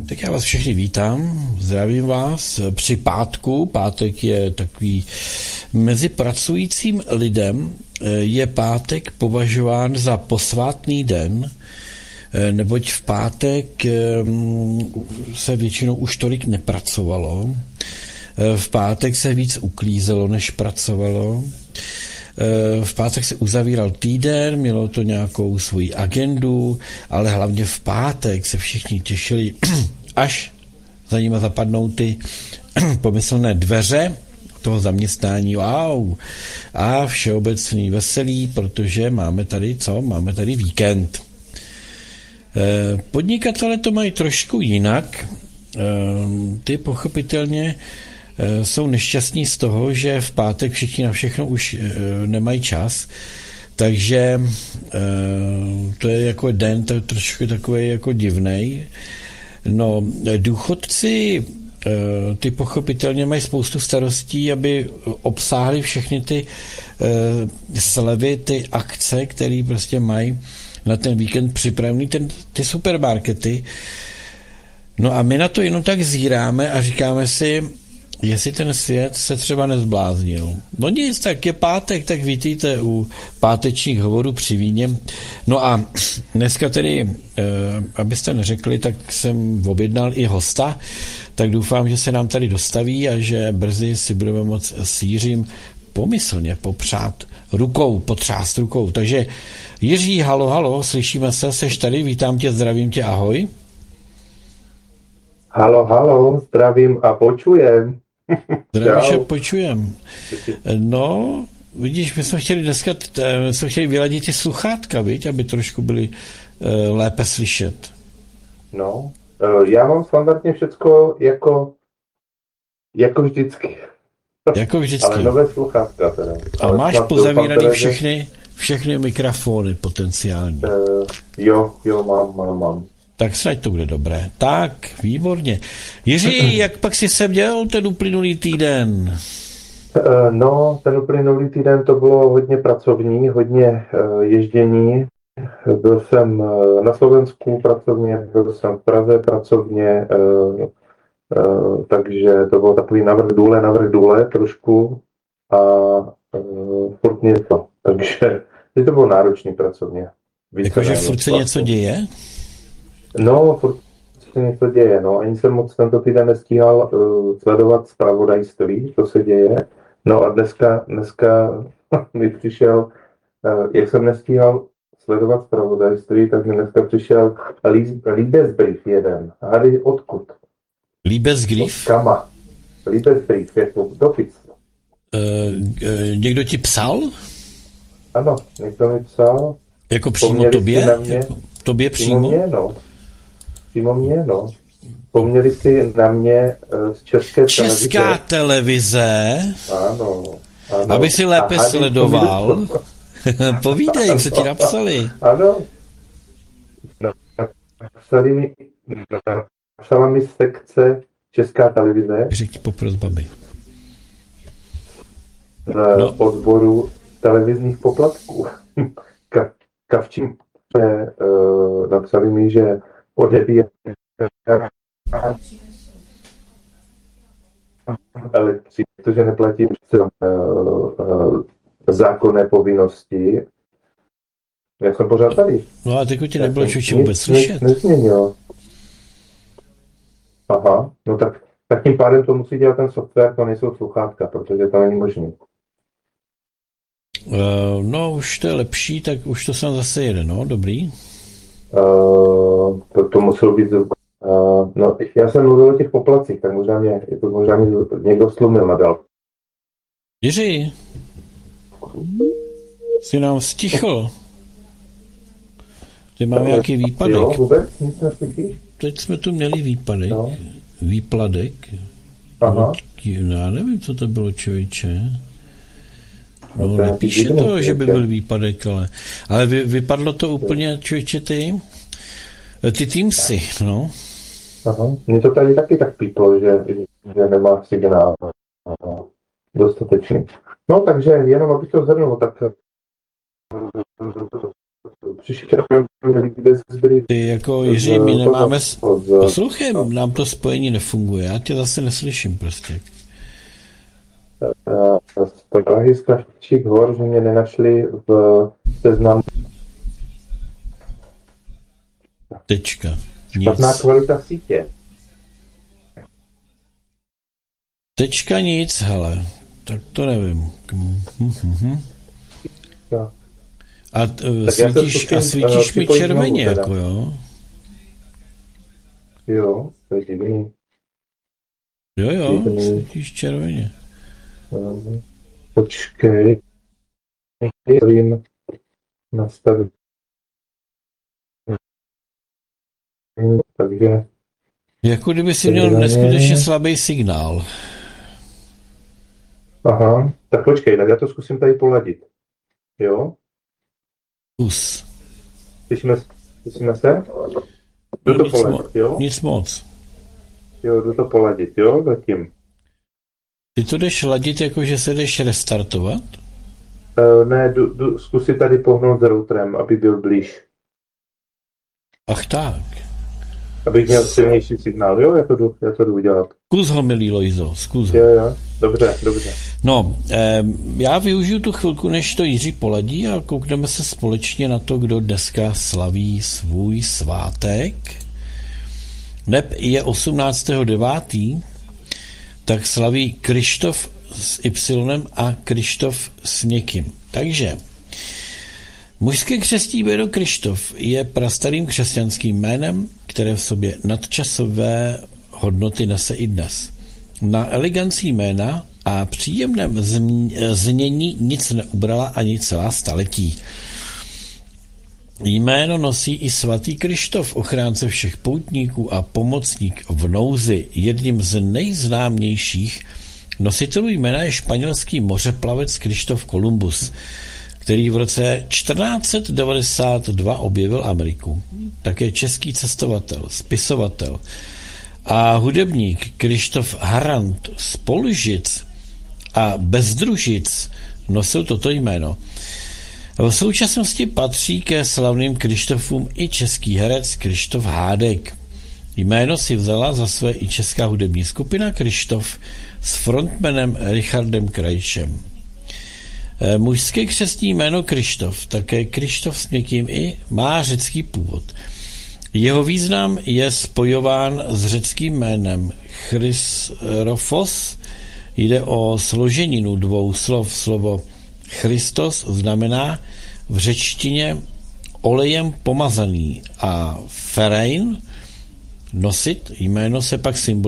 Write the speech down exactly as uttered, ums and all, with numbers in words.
Tak já vás všechny vítám, zdravím vás při pátku. Pátek je takový, mezi pracujícím lidem je pátek považován za posvátný den, neboť v pátek se většinou už tolik nepracovalo. V pátek se víc uklízelo, než pracovalo. V pátek se uzavíral týden, mělo to nějakou svoji agendu, ale hlavně v pátek se všichni těšili, až za nimi zapadnou ty pomyslné dveře toho zaměstnání. Wow! A všeobecný veselí, protože máme tady co? Máme tady víkend. Podnikatele to mají trošku jinak. Ty pochopitelně jsou nešťastní z toho, že v pátek všichni na všechno už nemají čas, takže to je jako den, to je trošku takový jako divnej. No, důchodci, ty pochopitelně mají spoustu starostí, aby obsáhli všechny ty slevy, ty akce, které prostě mají na ten víkend připravený ten, ty supermarkety. No a my na to jenom tak zíráme a říkáme si, jestli ten svět se třeba nezbláznil. No nic, tak je pátek, tak vítejte u pátečních hovorů při víně. No a dneska tedy, abyste neřekli, tak jsem objednal i hosta, tak doufám, že se nám tady dostaví a že brzy si budeme moct s Jiřím pomyslně popřát rukou, potřást rukou. Takže Jiří, halo, halo, slyšíme se, seš tady, vítám tě, zdravím tě, ahoj. Halo, halo, zdravím a počujem. Zdravím, že počujem. No, vidíš, my jsme chtěli dneska, my jsme chtěli vyladit ty sluchátka, viď, aby trošku byly uh, lépe slyšet. No, uh, já mám standardně všecko jako, jako vždycky. Jako vždycky. Ale nové sluchátka teda. A ale máš pozavíraný všechny, všechny mikrofony potenciální. Uh, jo, jo, mám, mám, mám. Tak snad to bude dobré. Tak, výborně. Jiří, jak pak si se měl ten uplynulý týden? No, ten uplynulý týden to bylo hodně pracovní, hodně ježdění. Byl jsem na Slovensku pracovně, byl jsem v Praze pracovně, takže to bylo takový navrch důle, navrch důle trošku a furt něco. Takže to bylo náročný pracovně. Jakože furt se něco děje? No, furt se něco děje, no. Ani jsem moc tento týden nestíhal uh, sledovat zpravodajství, co se děje. No a dneska, dneska mi přišel, uh, jak jsem nestíhal sledovat zpravodajství, tak mi dneska přišel Liebesbrief jeden. Hady, odkud? Liebesbrief? Kama. Liebesbrief, je to dopis. Uh, uh, někdo ti psal? Ano, někdo mi psal. Jako přímo tobě? Na mě, jako tobě přímo? Přímo mě, no. Přímo mě, no. Pomněli si na mě uh, z České televize. Česká televize? Ano, ano. Aby si lépe Aha, sledoval. Povídej, co ti napsali. Ano. No, napsali mi, napsala mi sekce Česká televize. Řekni poprosbami. Z no. odboru televizních poplatků. Ka, kavčím. Uh, napsali mi, že odebíje elektřinu, protože neplatí uh, uh, zákonné povinnosti. Já jsem pořád tady. No a teď tě nebylo člověče vůbec slyšet. Nezměnil. Aha, no tak, tak tím pádem to musí dělat ten software, to nejsou sluchátka, protože to není možné. Uh, no, už to je lepší, tak už to jsem zase jede, no, dobrý. Uh, to, to muselo být uh, no, já jsem mluvil o těch poplacích, tak možná mě, to možná mě někdo slumil nadal. Jiří, jsi nám stichl. Ty máme nějaký výpadek. Jo, vůbec nic neslyšíš? Teď jsme tu měli výpadek. No. Výpadek. Aha. No, já nevím, co to bylo, člověče. No, no nepíše to, že by byl výpadek, ale, ale vy, vypadlo to úplně, člověče, ty, ty Teamsy, no. Aha, mně to tady taky tak píplo, že, že nemá signál dostatečný. No, takže jenom abych to zhrnul, tak přišel Ty jako Jiří, my nemáme... S... Poslouchej, nám to spojení nefunguje, já tě zase neslyším prostě. Z Prahy z Kavčích hor, že mě nenašli v seznamu. Tečka. Špatná kvalita sítě. Tečka nic, hele. Tak to nevím. Mhm. A uh, svítíš, a svítíš mi červeně, jako jo? Jo, to je divný. Jo, jo, svítíš červeně. Počkej. Vím nastavit. Takže... Jako kdyby si měl neskutečně slabý signál. Aha, tak počkej, tak já to zkusím tady poladit. Jo? Us. Slyšíme, slyšíme se? Jdu to poladit, mo- jo? Nic moc. Jo, jdu to poladit, jo, zatím. Ty to jdeš ladit, jako že se jdeš restartovat? Uh, ne, jdu, jdu zkusit tady pohnout s routerem, aby byl blíž. Ach tak. Abych měl silnější signál, jo, já to jdu, já to jdu udělat. Zkus ho, milý Lojzo, zkus ho. Jo, jo, dobře, dobře. No, eh, já využiju tu chvilku, než to Jiří poladí a koukneme se společně na to, kdo dneska slaví svůj svátek. Neb je osmnáctého devátého tak slaví Krištof s Y a Krištof s někým. Takže mužské křestní jméno Krištof je prastarým křesťanským jménem, které v sobě nadčasové hodnoty nese i dnes. Na elegancí jména a příjemném znění nic neubrala ani celá staletí. Jméno nosí i svatý Krištof, ochránce všech poutníků a pomocník v nouzi. Jedním z nejznámějších nositelů jména je španělský mořeplavec Krištof Kolumbus, který v roce čtrnáct devadesát dva objevil Ameriku. Také český cestovatel, spisovatel a hudebník Krištof Harant z Polžic a Bezdružic nosil toto jméno. V současnosti patří ke slavným Krištofům i český herec Krištof Hádek. Jméno si vzala za své i česká hudební skupina Krištof s frontmanem Richardem Krajčem. Mužské křestní jméno Krištof, také Krištof s někým i, má řecký původ. Jeho význam je spojován s řeckým jménem Chrysrofos. Jde o složeninu dvou slov. Slovo Christos znamená v řečtině olejem pomazaný a ferein, nosit, jméno se pak symbolizuje